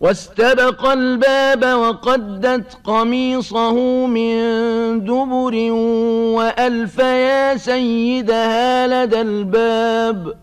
واستبق الباب وقدت قميصه من دبر وألف يا سيدها لدى الباب